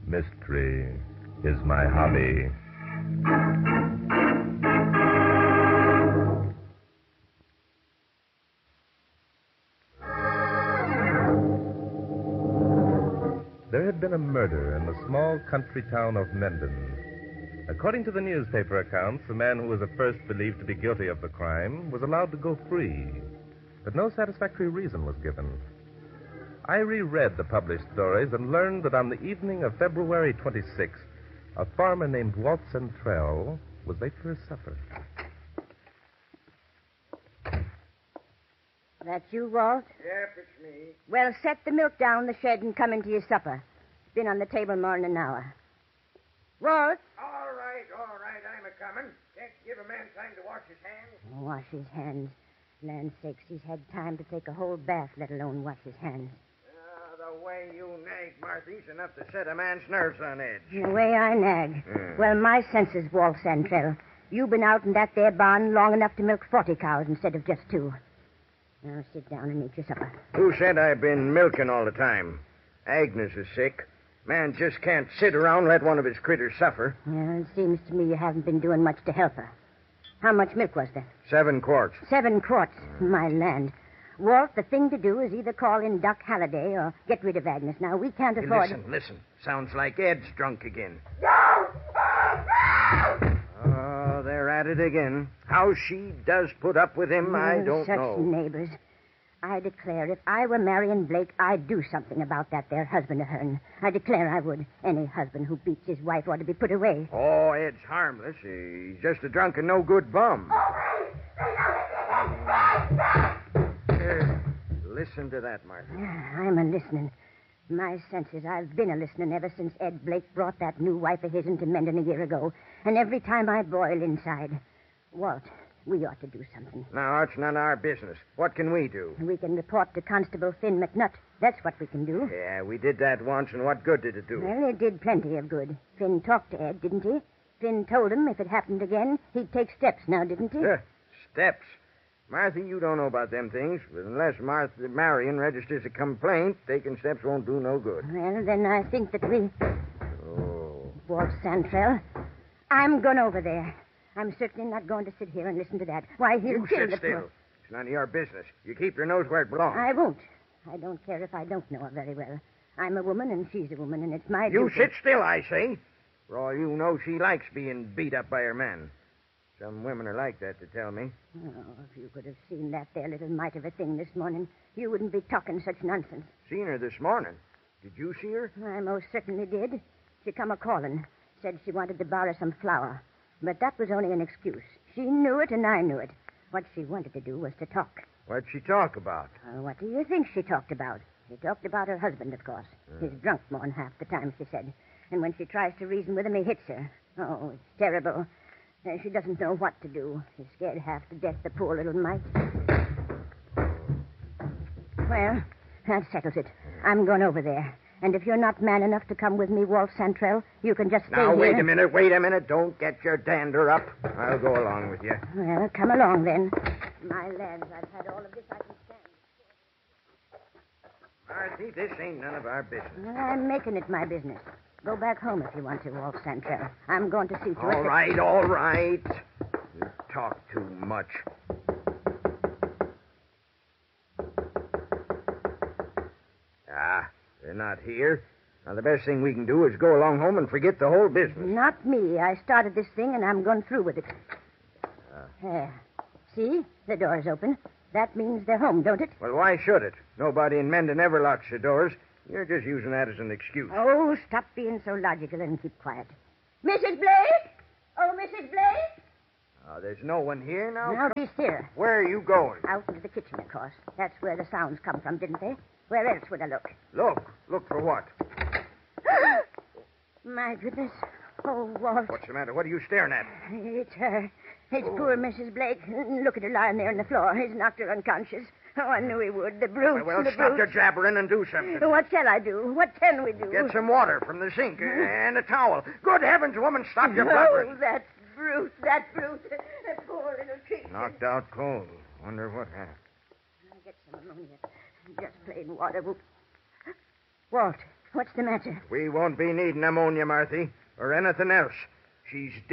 Mystery is my hobby. There had been a murder in the small country town of Mendon. According to the newspaper accounts, the man who was at first believed to be guilty of the crime was allowed to go free, but no satisfactory reason was given. I reread the published stories and learned that on the evening of February 26th, a farmer named Walt Centrell was late for his supper. That you, Walt? Yep, it's me. Well, set the milk down in the shed and come into your supper. It's been on the table more than an hour. Walt? All right, I'm a-coming. Can't give a man time to wash his hands. Wash his hands. Land sakes, he's had time to take a whole bath, let alone wash his hands. The way you nag, Marthy's enough to set a man's nerves on edge. The way I nag. Well, my senses, Walt Santrell. You've been out in that there barn long enough to milk 40 cows instead of just 2. Now sit down and eat your supper. Who said I've been milking all the time? Agnes is sick. Man just can't sit around and let one of his critters suffer. Well, it seems to me you haven't been doing much to help her. How much milk was there? 7 quarts. 7 quarts. My land. Walt, the thing to do is either call in Doc Halliday or get rid of Agnes. Now, we can't afford... Listen. Sounds like Ed's drunk again. Oh, they're at it again. How she does put up with him, I don't know. Such neighbors. I declare, if I were Marion Blake, I'd do something about that there husband of hern. I declare I would. Any husband who beats his wife ought to be put away. Oh, Ed's harmless. He's just a drunk and no-good bum. Listen to that, Martha. I'm a-listening. My senses, I've been a-listening ever since Ed Blake brought that new wife of his into Mendon a year ago. And every time I boil inside. Walt, we ought to do something. Now, it's none of our business. What can we do? We can report to Constable Finn McNutt. That's what we can do. Yeah, we did that once, and what good did it do? Well, it did plenty of good. Finn talked to Ed, didn't he? Finn told him if it happened again, he'd take steps now, didn't he? Steps. Martha, you don't know about them things, but unless Marion registers a complaint, taking steps won't do no good. Well, then I think that we... Oh. Walt Santrell, I'm going over there. I'm certainly not going to sit here and listen to that. Why, he'll You kill sit the still. poor... It's none of your business. You keep your nose where it belongs. I won't. I don't care if I don't know her very well. I'm a woman and she's a woman, and it's my You duty. sit still, I say. For all you know, she likes being beat up by her man. Some women are like that, to tell me. Oh, if you could have seen that there little mite of a thing this morning, you wouldn't be talking such nonsense. Seen her this morning. Did you see her? I most certainly did. She come a-calling. Said she wanted to borrow some flour. But that was only an excuse. She knew it and I knew it. What she wanted to do was to talk. What'd she talk about? What do you think she talked about? She talked about her husband, of course. He's drunk more than half the time, she said. And when she tries to reason with him, he hits her. Oh, it's terrible. She doesn't know what to do. She's scared half to death, the poor little mite. Well, that settles it. I'm going over there. And if you're not man enough to come with me, Walt Santrell, you can just stay Now, here. wait a minute. Don't get your dander up. I'll go along with you. Well, come along, then. My lads, I've had all of this I can stand. Marthy, this ain't none of our business. I'm making it my business. Go back home if you want to, Walt Santrell. I'm going to see to it. All right. You talk too much. They're not here. Now, the best thing we can do is go along home and forget the whole business. Not me. I started this thing, and I'm going through with it. There. See? The door's open. That means they're home, don't it? Well, why should it? Nobody in Mendon ever locks the doors. You're just using that as an excuse. Oh, stop being so logical and keep quiet. Mrs. Blake? Oh, Mrs. Blake? Oh, there's no one here now? Now, be still. Where are you going? Out into the kitchen, of course. That's where the sounds come from, didn't they? Where else would I look? Look for what? My goodness. Oh, Walt. What's the matter? What are you staring at? It's her. It's poor Mrs. Blake. Look at her lying there on the floor. He's knocked her unconscious. Oh, I knew he would. The brute. Well, the stop brute. your jabbering and do something. What shall I do? What can we do? Get some water from the sink and a towel. Good heavens, woman, stop your blubbering. Oh, that brute. That brute. That poor little creature. Knocked out cold. Wonder what happened. I'll get some ammonia. Just plain water. Walt, What's the matter? We won't be needing ammonia, Marthy, or anything else. She's